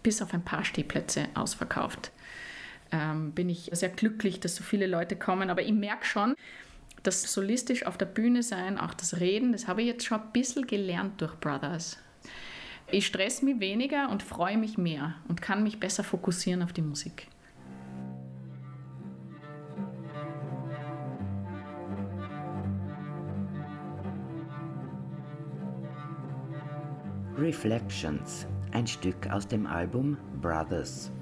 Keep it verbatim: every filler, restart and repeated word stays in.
bis auf ein paar Stehplätze ausverkauft. Ähm, bin ich sehr glücklich, dass so viele Leute kommen. Aber ich merke schon, das solistisch auf der Bühne sein, auch das Reden, das habe ich jetzt schon ein bisschen gelernt durch Brothers. Ich stress mich weniger und freue mich mehr und kann mich besser fokussieren auf die Musik. Reflections, ein Stück aus dem Album Brothers.